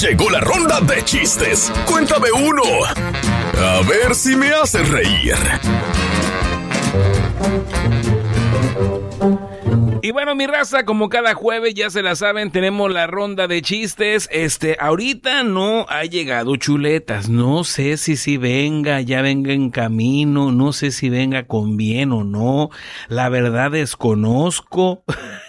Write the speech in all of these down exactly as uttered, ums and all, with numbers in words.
Llegó la ronda de chistes. Cuéntame uno. A ver si me haces reír. Y bueno, mi raza, como cada jueves, ya se la saben, tenemos la ronda de chistes. Este, ahorita no ha llegado Chuletas. No sé si si venga, ya venga en camino. No sé si venga con bien o no. La verdad desconozco.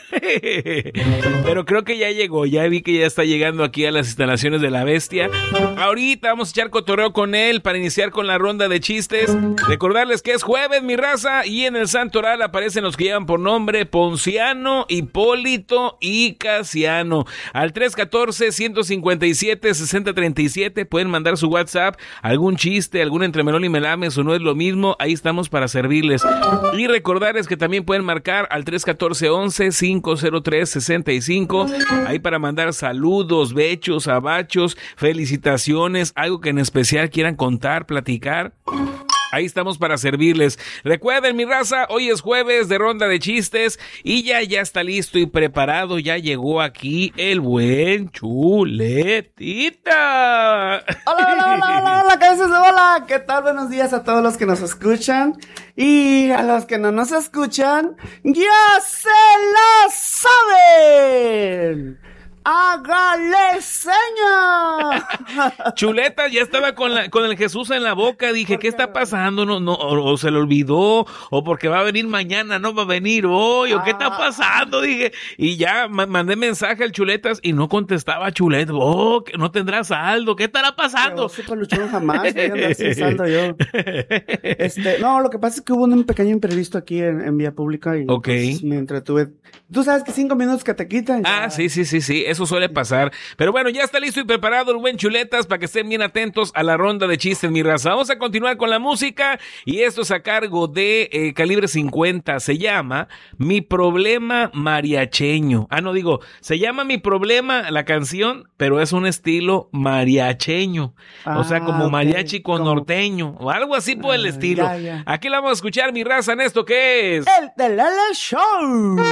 Pero creo que ya llegó, ya vi que ya está llegando aquí a las instalaciones de La Bestia. Ahorita vamos a echar cotorreo con él para iniciar con la ronda de chistes. Recordarles que es jueves, mi raza, y en el santo oral aparecen los que llevan por nombre Ponciano, Hipólito y Casiano. Al tres uno cuatro, uno cinco siete, seis cero tres siete pueden mandar su WhatsApp, algún chiste, algún entremelón y melames o no es lo mismo, ahí estamos para servirles. Y recordarles que también pueden marcar al tres uno cuatro, once, cinco cero tres, sesenta y cinco, ahí para mandar saludos, bechos, abachos, felicitaciones, algo que en especial quieran contar, platicar. Ahí estamos para servirles. Recuerden, mi raza, hoy es jueves de ronda de chistes y ya, ya está listo y preparado. Ya llegó aquí el buen Chuletita. Hola, hola, hola, hola, hola, cabezas de bola. ¿Qué tal? Buenos días a todos los que nos escuchan y a los que no nos escuchan, ya se la saben. ¡Hágale seña! Chuleta ya estaba con la, con el Jesús en la boca. Dije, ¿qué está pasando? No, no, o, o se le olvidó, o porque va a venir mañana, no va a venir hoy, o qué está pasando, dije. Y ya ma- mandé mensaje al Chuletas y no contestaba Chuleta. Oh, que no tendrá saldo, ¿qué estará pasando? Pero super luchón jamás, voy a andar sin saldo yo. Este, no, lo que pasa es que hubo un pequeño imprevisto aquí en, en vía pública y Ok. pues, me entretuve. Tú sabes que cinco minutos que te quitan. Ah, sí, sí, sí, sí, eso suele pasar. Pero bueno, ya está listo y preparado el buen Chuletas para que estén bien atentos a la ronda de chistes, mi raza. Vamos a continuar con la música y esto es a cargo de eh, Calibre cincuenta. Se llama Mi Problema Mariacheño. Ah, no, digo, se llama Mi Problema la canción, pero es un estilo mariacheño. Ah, o sea, como ok, mariachi con como- norteño o algo así por el Ah, estilo. ya, ya. Aquí la vamos a escuchar, mi raza, en esto que es... El de Lele Show.